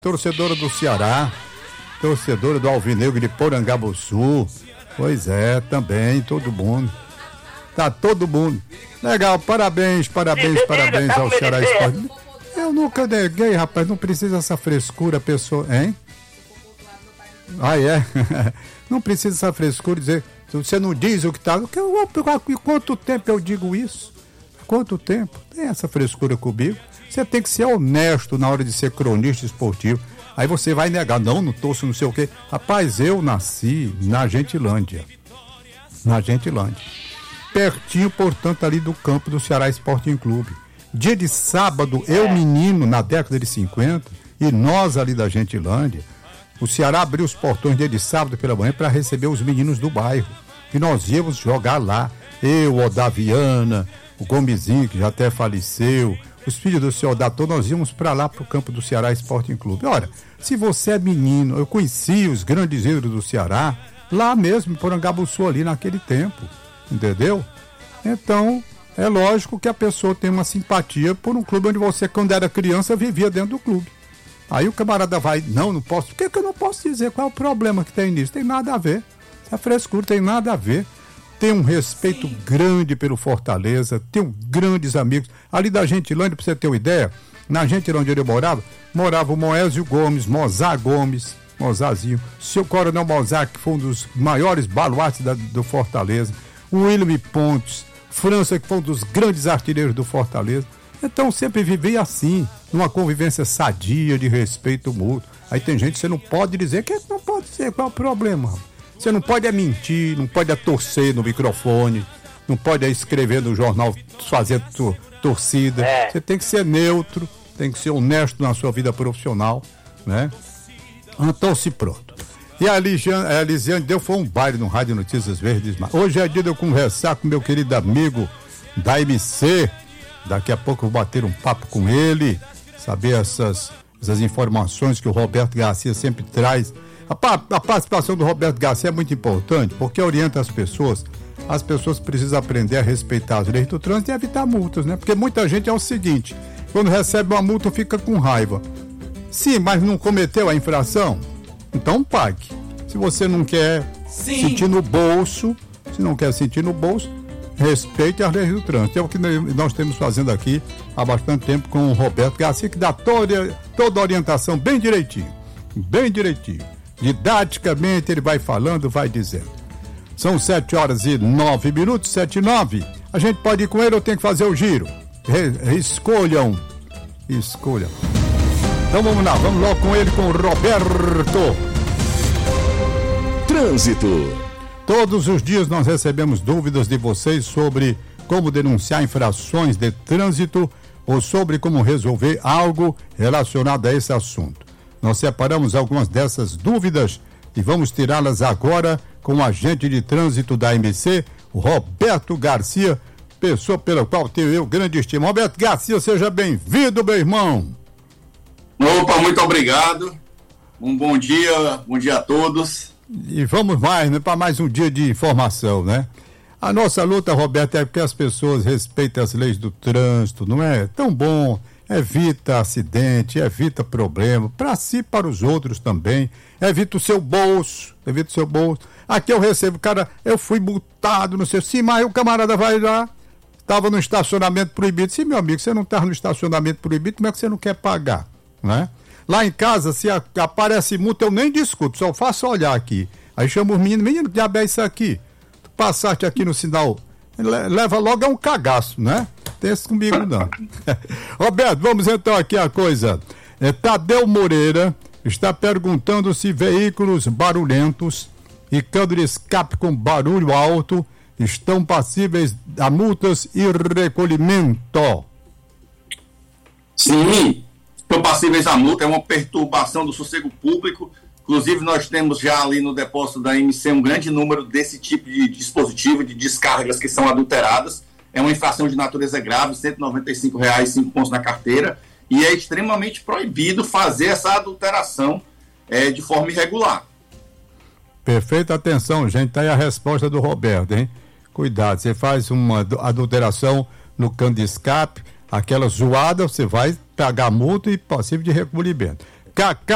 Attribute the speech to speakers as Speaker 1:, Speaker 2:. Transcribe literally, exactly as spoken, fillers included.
Speaker 1: Torcedora do Ceará, torcedora do Alvinegro de Porangabuçu. Pois é, também, todo mundo. Tá todo mundo. Legal, parabéns, parabéns, parabéns ao Ceará Esporte. Eu nunca neguei, rapaz, não precisa essa frescura, pessoa, hein? Ah, é? Não precisa essa frescura dizer, você não diz o que tá. Há quanto tempo eu digo isso? Há quanto tempo? Tem essa frescura comigo? Você tem que ser honesto na hora de ser cronista esportivo. Aí você vai negar, não, não torço, não sei o quê. Rapaz, eu nasci na Gentilândia. Na Gentilândia. Pertinho, portanto, ali do campo do Ceará Sporting Clube. Dia de sábado, eu menino, na década de cinquenta, e nós ali da Gentilândia, o Ceará abriu os portões dia de sábado pela manhã para receber os meninos do bairro. E nós íamos jogar lá. Eu, Odaviana, o Gomezinho, que já até faleceu, os filhos do senhor Dator, nós íamos para lá, para o campo do Ceará Sporting Clube. Olha, se você é menino, eu conheci os grandes ídolos do Ceará, lá mesmo, em Porangabuçu, ali naquele tempo, entendeu? Então, é lógico que a pessoa tem uma simpatia por um clube onde você, quando era criança, vivia dentro do clube. Aí o camarada vai, não, não posso, por que, que eu não posso dizer qual é o problema que tem nisso? Tem nada a ver, essa frescura tem nada a ver. Tem um respeito grande pelo Fortaleza, tem grandes amigos. Ali da Gentilândia, para você ter uma ideia, na Gentilândia onde eu morava, morava o Moésio Gomes, Mozar Gomes, Mozarzinho, seu Coronel Mozar, que foi um dos maiores baluartes da, do Fortaleza, o William Pontes, França, que foi um dos grandes artilheiros do Fortaleza. Então sempre vivia assim, numa convivência sadia, de respeito mútuo. Aí tem gente que você não pode dizer, que não pode ser, qual é o problema? Você não pode é mentir, não pode é torcer no microfone, não pode é escrever no jornal, fazer tor- torcida. É. Você tem que ser neutro, tem que ser honesto na sua vida profissional, né? Então, se pronto. E a Lisiane, a Lisiane deu foi um baile no Rádio Notícias Verdes. Hoje é dia de eu conversar com meu querido amigo da M C. Daqui a pouco eu vou bater um papo com ele, saber essas, essas informações que o Roberto Garcia sempre traz. A, a participação do Roberto Garcia é muito importante, porque orienta as pessoas. As pessoas precisam aprender a respeitar as leis do trânsito e evitar multas, né? Porque muita gente é o seguinte, quando recebe uma multa fica com raiva. Sim, mas não cometeu a infração? Então pague. Se você não quer Sim. sentir no bolso, se não quer sentir no bolso, respeite as leis do trânsito. É o que nós temos fazendo aqui há bastante tempo com o Roberto Garcia, que dá toda, toda a orientação bem direitinho. Bem direitinho. Didaticamente ele vai falando, vai dizendo. São sete horas e nove minutos, sete e nove. A gente pode ir com ele ou tem que fazer o giro? Re- escolham. Escolham. Então vamos lá, vamos logo com ele, com o Roberto.
Speaker 2: Trânsito.
Speaker 1: Todos os dias nós recebemos dúvidas de vocês sobre como denunciar infrações de trânsito ou sobre como resolver algo relacionado a esse assunto. Nós separamos algumas dessas dúvidas e vamos tirá-las agora com o agente de trânsito da M C, o Roberto Garcia, pessoa pela qual tenho eu grande estima. Roberto Garcia, seja bem-vindo, meu irmão.
Speaker 3: Opa, muito obrigado. Um bom dia, bom dia a todos.
Speaker 1: E vamos mais, né, para mais um dia de informação, né? A nossa luta, Roberto, é porque as pessoas respeitem as leis do trânsito, não é? Tão bom. Evita acidente, evita problema, para si e para os outros também. Evita o seu bolso, evita o seu bolso. Aqui eu recebo, cara, eu fui multado, não sei, sim, mas o camarada vai lá, estava no estacionamento proibido. Sim, meu amigo, você não está no estacionamento proibido, como é que você não quer pagar, né? Lá em casa, se a, aparece multa, eu nem discuto, só faço olhar aqui. Aí chamo os meninos, menino, que diabo é isso aqui? Tu passaste aqui no sinal, leva logo a um cagaço, né? Tem esse comigo não. Roberto, vamos então aqui a coisa. É, Tadeu Moreira está perguntando se veículos barulhentos e cano de escape com barulho alto estão passíveis a multas e recolhimento.
Speaker 3: Sim, estão passíveis a multa, é uma perturbação do sossego público. Inclusive nós temos já ali no depósito da M C um grande número desse tipo de dispositivo, de descargas que são adulteradas. É uma infração de natureza grave, cento e noventa e cinco reais, cinco pontos na carteira, e é extremamente proibido fazer essa adulteração é, de forma irregular.
Speaker 1: Perfeita atenção, gente, tá aí a resposta do Roberto, hein? Cuidado, você faz uma adulteração no cano de escape, aquela zoada, você vai pagar multa e possível de recolhimento. Cacá